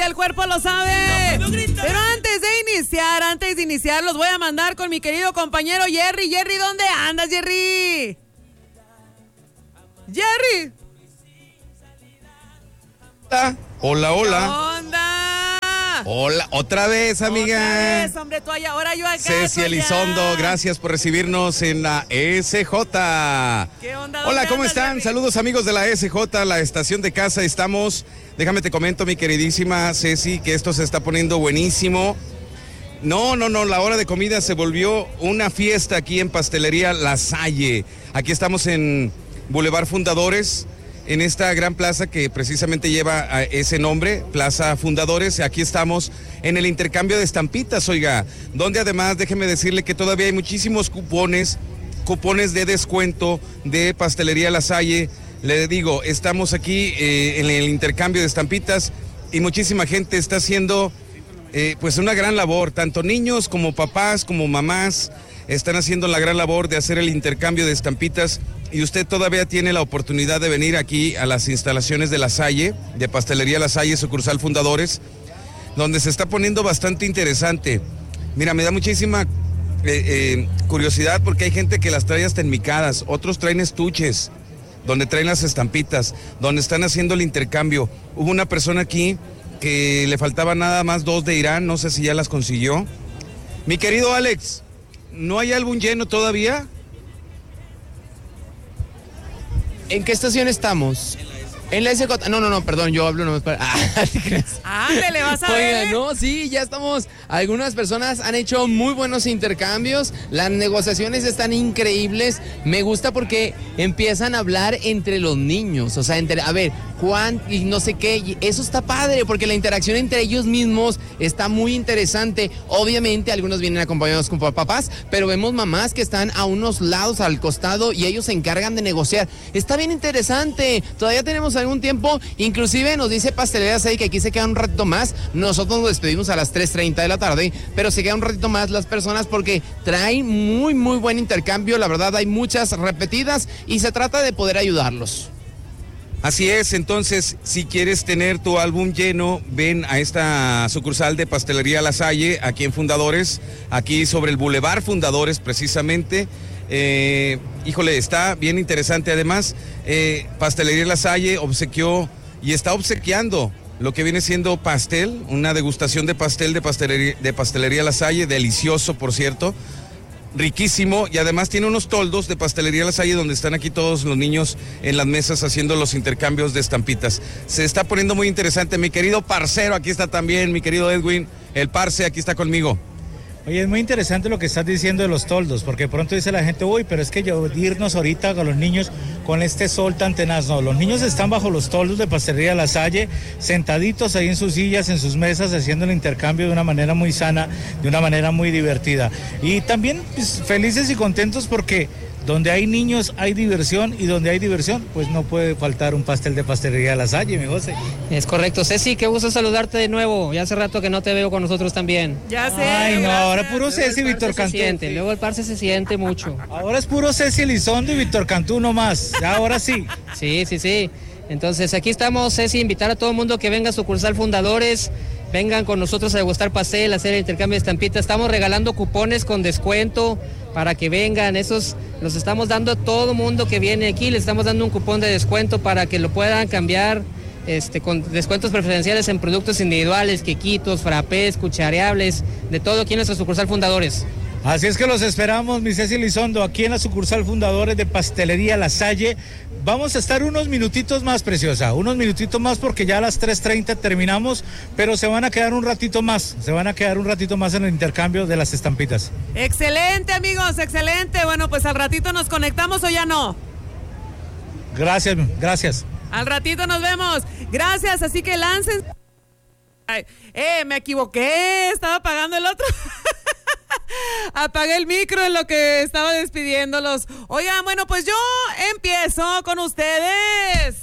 el cuerpo lo sabe. Pero antes de iniciar, los voy a mandar con mi querido compañero Jerry. Jerry, ¿dónde andas, Jerry? Jerry. Hola, hola. ¿Qué onda? Hola, otra vez, amiga. Otra vez, hombre, tú allá, ahora yo acá. Ceci Elizondo, gracias por recibirnos en la SJ. ¿Qué onda? Hola, ¿cómo andas, están? Jerry? Saludos, amigos de la SJ, la estación de casa. Estamos, déjame te comento, mi queridísima Ceci, que esto se está poniendo buenísimo. No, la hora de comida se volvió una fiesta aquí en Pastelería La Salle. Aquí estamos en Boulevard Fundadores, en esta gran plaza que precisamente lleva ese nombre, Plaza Fundadores. Aquí estamos en el intercambio de estampitas, oiga, donde además déjeme decirle que todavía hay muchísimos cupones de descuento de Pastelería La Salle. Le digo, estamos aquí en el intercambio de estampitas y muchísima gente está haciendo pues una gran labor, tanto niños como papás como mamás están haciendo la gran labor de hacer el intercambio de estampitas. Y usted todavía tiene la oportunidad de venir aquí a las instalaciones de La Salle, de Pastelería La Salle, sucursal Fundadores, donde se está poniendo bastante interesante. Mira, me da muchísima curiosidad porque hay gente que las trae hasta enmicadas, otros traen estuches, donde traen las estampitas, donde están haciendo el intercambio. Hubo una persona aquí que le faltaban nada más 2 de Irán, no sé si ya las consiguió. Mi querido Alex, ¿no hay álbum lleno todavía? ¿En qué estación estamos? En la SJ. No, perdón, yo hablo nomás para... ¿te crees? Ándale, vas a ver. Oiga, no, sí, ya estamos. Algunas personas han hecho muy buenos intercambios. Las negociaciones están increíbles. Me gusta porque empiezan a hablar entre los niños. O sea, a ver, Juan y no sé qué. Y eso está padre porque la interacción entre ellos mismos está muy interesante. Obviamente, algunos vienen acompañados con papás, pero vemos mamás que están a unos lados al costado y ellos se encargan de negociar. Está bien interesante. Todavía tenemos algún tiempo, inclusive nos dice Pastelería Salle que aquí se queda un ratito más. Nosotros nos despedimos a las 3:30 de la tarde, pero se queda un ratito más las personas porque traen muy buen intercambio. La verdad, hay muchas repetidas y se trata de poder ayudarlos. Así es, entonces, si quieres tener tu álbum lleno, ven a esta sucursal de Pastelería La Salle, aquí en Fundadores, aquí sobre el Boulevard Fundadores, precisamente. Híjole, está bien interesante. Además, Pastelería La Salle obsequió y está obsequiando lo que viene siendo pastel, una degustación de pastel de Pastelería La Salle, delicioso, por cierto, riquísimo, y además tiene unos toldos de Pastelería La Salle donde están aquí todos los niños en las mesas haciendo los intercambios de estampitas. Se está poniendo muy interesante. Mi querido parcero, aquí está también, mi querido Edwin, el parce, aquí está conmigo. Oye, es muy interesante lo que estás diciendo de los toldos, porque pronto dice la gente, uy, pero es que irnos ahorita con los niños con este sol tan tenaz. No, los niños están bajo los toldos de Pastelería La Salle, sentaditos ahí en sus sillas, en sus mesas, haciendo el intercambio de una manera muy sana, de una manera muy divertida. Y también pues, felices y contentos porque donde hay niños hay diversión, y donde hay diversión pues no puede faltar un pastel de Pastelería La Salle, mi José. Es correcto. Ceci, qué gusto saludarte de nuevo. Ya hace rato que no te veo con nosotros también. Ya sé. Ay, no, gracias. ahora puro Ceci y Víctor Cantú. Luego el parce se siente mucho. Ahora es puro Ceci Elizondo y Víctor Cantú nomás, ya ahora sí. Sí. Entonces aquí estamos, Ceci, invitar a todo el mundo que venga a sucursal Fundadores. Vengan con nosotros a degustar pastel, a hacer el intercambio de estampitas. Estamos regalando cupones con descuento para que vengan. Esos los estamos dando a todo mundo que viene aquí. Le estamos dando un cupón de descuento para que lo puedan cambiar con descuentos preferenciales en productos individuales, quequitos, frappés, cuchareables, de todo aquí en nuestra sucursal Fundadores. Así es que los esperamos, mi Ceci Elizondo, aquí en la sucursal Fundadores de Pastelería La Salle. Vamos a estar unos minutitos más, preciosa, unos minutitos más porque ya a las 3:30 terminamos, pero se van a quedar un ratito más en el intercambio de las estampitas. Excelente, amigos, excelente. Bueno, pues al ratito nos conectamos o ya no. Gracias. Al ratito nos vemos. Gracias, así que lancen. Ay, me equivoqué, estaba apagando el otro. Apagué el micro en lo que estaba despidiéndolos. Oigan, bueno, pues yo empiezo con ustedes.